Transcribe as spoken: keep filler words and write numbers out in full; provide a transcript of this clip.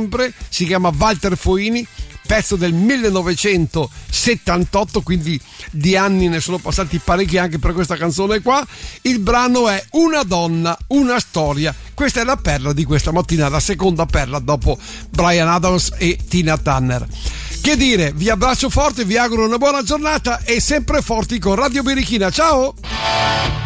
sempre, si chiama Walter Foini, pezzo del millenovecentosettantotto, quindi di anni ne sono passati parecchi anche per questa canzone qua. Il brano è Una donna, una storia. Questa è la perla di questa mattina, la seconda perla dopo Bryan Adams e Tina Turner. Che dire, vi abbraccio forte, vi auguro una buona giornata e sempre forti con Radio Birichina. Ciao!